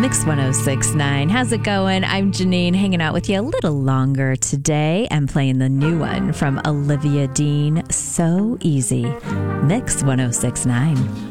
Mix 1069. How's it going? I'm Janine, hanging out with you a little longer today and playing the new one from Olivia Dean, So Easy. Mix 1069.